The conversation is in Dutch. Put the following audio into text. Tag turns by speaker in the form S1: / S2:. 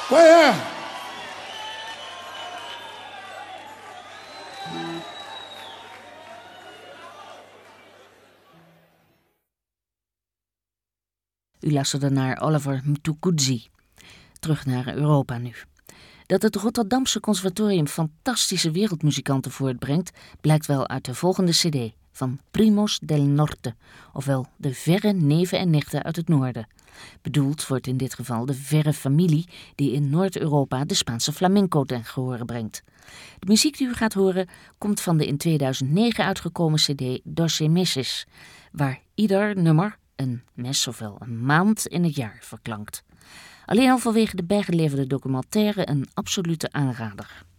S1: Well,
S2: U luisterde naar Oliver Mtukudzi. Terug naar Europa nu. Dat het Rotterdamse conservatorium fantastische wereldmuzikanten voortbrengt, blijkt wel uit de volgende cd van Primos del Norte, ofwel de verre neven en nichten uit het noorden. Bedoeld wordt in dit geval de verre familie die in Noord-Europa de Spaanse flamenco ten gehore brengt. De muziek die u gaat horen komt van de in 2009 uitgekomen cd Doce Meses, waar ieder nummer een mes ofwel een maand in het jaar verklankt. Alleen al vanwege de bijgeleverde documentaire een absolute aanrader.